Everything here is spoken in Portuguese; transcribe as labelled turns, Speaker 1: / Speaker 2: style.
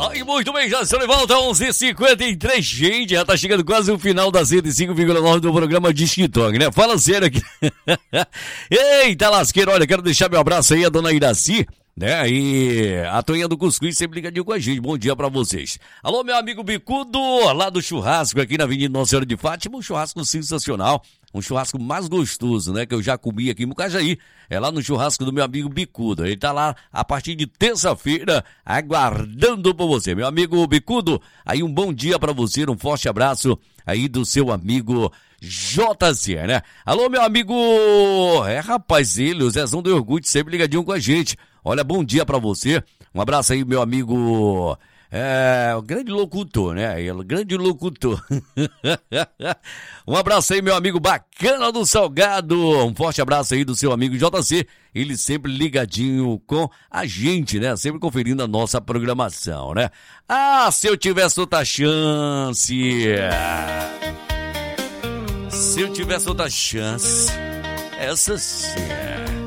Speaker 1: Ai, muito bem, já estamos de volta, 11h53, gente, já tá chegando quase o final da 105,9 do programa de TikTok, né? Fala sério aqui. Eita lasqueira, olha, quero deixar meu abraço aí a dona Iraci, né? E a Toninha do Cuscuz sempre ligadinho com a gente, bom dia pra vocês. Alô, meu amigo Bicudo, lá do churrasco aqui na Avenida Nossa Senhora de Fátima, um churrasco sensacional. Um churrasco mais gostoso, né? Que eu já comi aqui em Mucajaí. É lá no churrasco do meu amigo Bicudo. Ele tá lá a partir de terça-feira aguardando por você. Meu amigo Bicudo, aí um bom dia pra você, um forte abraço aí do seu amigo JC, né? Alô, meu amigo... rapaz, ele, o Zezão do Orgulho, sempre ligadinho com a gente. Olha, bom dia pra você. Um abraço aí, meu amigo... o grande locutor, né? O grande locutor. Um abraço aí, meu amigo bacana do Salgado. Um forte abraço aí do seu amigo JC. Ele sempre ligadinho com a gente, né? Sempre conferindo a nossa programação, né? Ah, se eu tivesse outra chance. Se eu tivesse outra chance. Essa sim.